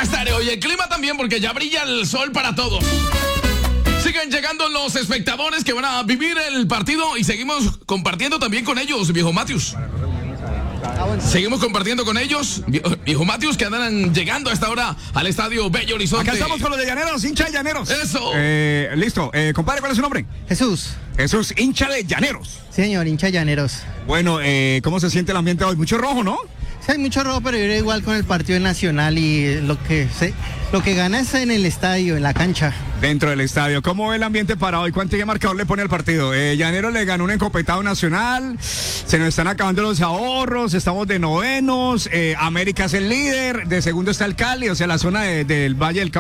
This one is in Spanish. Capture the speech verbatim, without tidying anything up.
Estéreo y el clima también, porque ya brilla el sol para todos. Siguen llegando los espectadores que van a vivir el partido y seguimos compartiendo también con ellos, viejo Matius. Seguimos compartiendo con ellos, viejo Matius, que andan llegando a esta hora al estadio Bello Horizonte. Acá estamos con los de Llaneros, hincha de Llaneros. Eso. Eh, listo. Eh, compadre, ¿cuál es su nombre? Jesús. Jesús, hincha de Llaneros. Sí, señor, hincha de Llaneros. Bueno, eh, ¿cómo se siente el ambiente hoy? Mucho rojo, ¿no? Sí, hay mucho rojo, pero yo era igual con el partido nacional y lo que se, lo que gana es en el estadio, en la cancha. Dentro del estadio. ¿Cómo ve el ambiente para hoy? ¿Cuánto marcador le pone al partido? Eh, Llaneros le ganó un encopetado nacional. Se nos están acabando los ahorros. Estamos de novenos. Eh, América es el líder. De segundo está el Cali, o sea, la zona de, del Valle del Cauca.